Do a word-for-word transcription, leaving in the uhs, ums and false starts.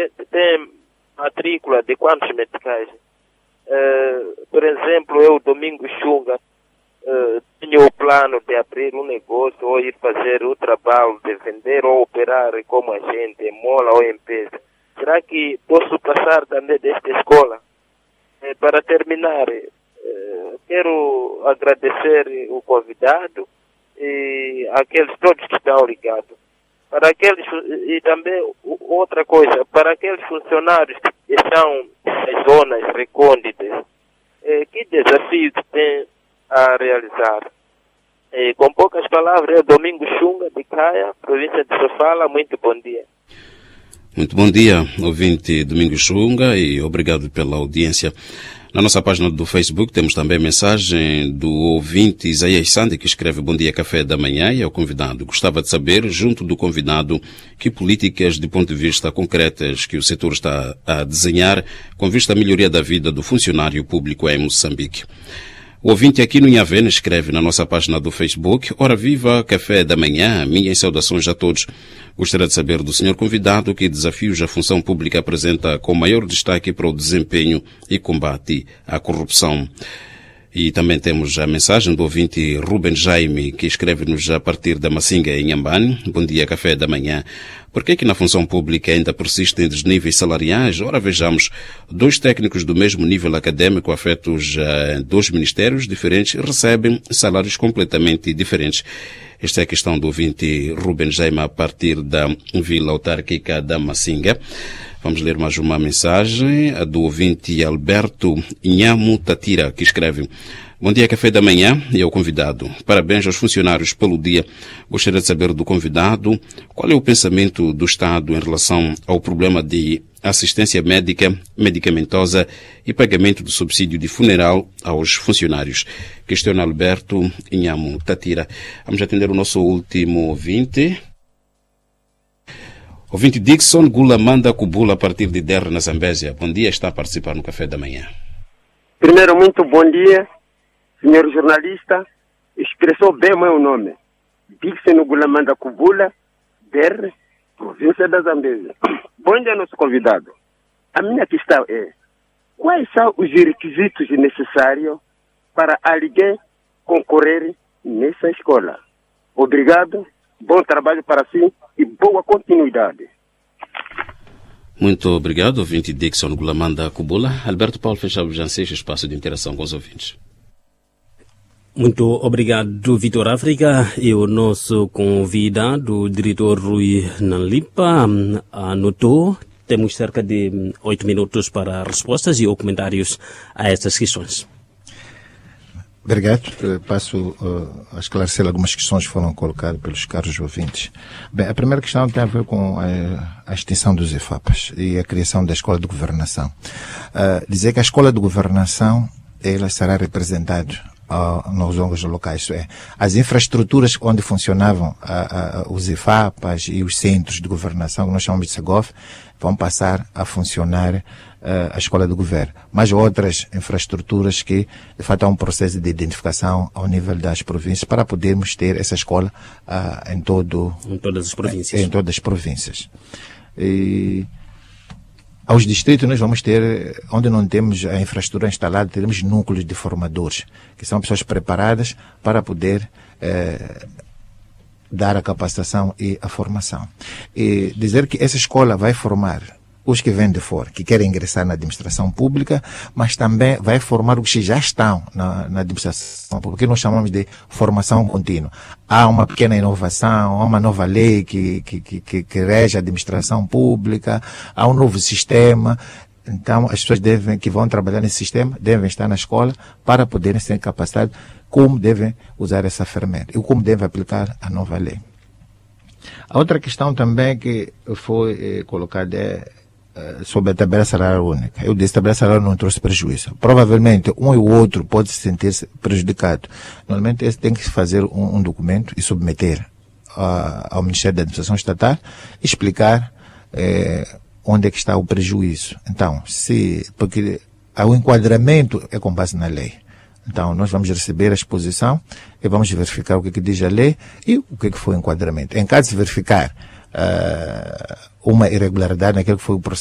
tem, tem matrícula de quantos meticais? Uh, por exemplo, eu, Domingo Xunga, uh, tenho o plano de abrir um negócio ou ir fazer o trabalho de vender ou operar como agente, em mola ou em empresa. Será que posso passar também desta escola? Uh, para terminar, uh, quero agradecer o convidado e aqueles todos que estão ligados. Para aqueles, e também outra coisa, para aqueles funcionários que estão nas zonas recônditas, eh, que desafio que tem a realizar? Eh, com poucas palavras, é Domingo Xunga, de Caia, província de Sofala. Muito bom dia. Muito bom dia, ouvinte Domingo Xunga, e obrigado pela audiência. Na nossa página do Facebook temos também mensagem do ouvinte Isaías Sandi, que escreve: bom dia, café da manhã, e ao convidado. Gostava de saber, junto do convidado, que políticas de ponto de vista concretas que o setor está a desenhar com vista à melhoria da vida do funcionário público em Moçambique. O ouvinte aqui no Inhavene escreve na nossa página do Facebook: ora viva, café da manhã, minhas saudações a todos. Gostaria de saber do senhor convidado que desafios a função pública apresenta com maior destaque para o desempenho e combate à corrupção. E também temos a mensagem do ouvinte Ruben Jaime, que escreve-nos a partir da Macinga, em Nhambane. Bom dia, café da manhã. Por que é que na função pública ainda persistem desníveis salariais? Ora, vejamos, dois técnicos do mesmo nível acadêmico afetos a dois ministérios diferentes recebem salários completamente diferentes. Esta é a questão do ouvinte Ruben Jaime a partir da Vila Autárquica da Macinga. Vamos ler mais uma mensagem, a do ouvinte Alberto Inhamu Tatira, que escreve: bom dia, café da manhã, e ao convidado. Parabéns aos funcionários pelo dia. Gostaria de saber do convidado qual é o pensamento do Estado em relação ao problema de assistência médica, medicamentosa e pagamento do subsídio de funeral aos funcionários. Questiona Alberto Inhamu Tatira. Vamos atender o nosso último ouvinte. Ouvinte Dixon Gulamanda Kubula, a partir de Derra, na Zambésia. Bom dia, está a participar no Café da Manhã. Primeiro, muito bom dia, senhor jornalista. Expressou bem o meu nome. Dixon Gulamanda Kubula, Derra, província da Zambésia. Bom dia, nosso convidado. A minha questão é: quais são os requisitos necessários para alguém concorrer nessa escola? Obrigado. Bom trabalho para si e boa continuidade. Muito obrigado, ouvinte Dixon Gulamanda Kubula. Alberto Paulo Fechado Janseja, espaço de interação com os ouvintes. Muito obrigado, Vitor África. E o nosso convidado, o diretor Rui Nanlipa, anotou. Temos cerca de oito minutos para respostas e ou comentários a estas questões. Obrigado. Passo uh, a esclarecer algumas questões que foram colocadas pelos caros ouvintes. Bem, a primeira questão tem a ver com a, a extinção dos EFAPAs e a criação da Escola de Governação. Uh, dizer que a Escola de Governação ela será representada uh, nos órgãos locais, isso é, as infraestruturas onde funcionavam uh, uh, os EFAPAs e os centros de governação, que nós chamamos de SEGOV, vão passar a funcionar a escola de governo, mas outras infraestruturas que, de fato, há um processo de identificação ao nível das províncias para podermos ter essa escola uh, em todo em todas as províncias. Em, em todas as províncias. E aos distritos nós vamos ter, onde não temos a infraestrutura instalada, teremos núcleos de formadores, que são pessoas preparadas para poder eh, dar a capacitação e a formação. E dizer que essa escola vai formar os que vêm de fora, que querem ingressar na administração pública, mas também vai formar os que já estão na, na administração pública, que nós chamamos de formação contínua. Há uma pequena inovação, há uma nova lei que, que, que, que, que rege a administração pública, há um novo sistema. Então, as pessoas devem, que vão trabalhar nesse sistema devem estar na escola para poderem ser capacitados como devem usar essa ferramenta e como devem aplicar a nova lei. A outra questão também que foi eh, colocada é sobre a tabela salarial única. Eu disse que a tabela salarial não trouxe prejuízo. Provavelmente um e o outro pode se sentir prejudicado. Normalmente esse tem que fazer um, um documento e submeter uh, ao Ministério da Administração Estatal, explicar eh, onde é que está o prejuízo. Então, se, porque o enquadramento é com base na lei. Então, nós vamos receber a exposição e vamos verificar o que, que diz a lei e o que, que foi o enquadramento. Em caso de verificar uh, uma irregularidade naquele que foi o processo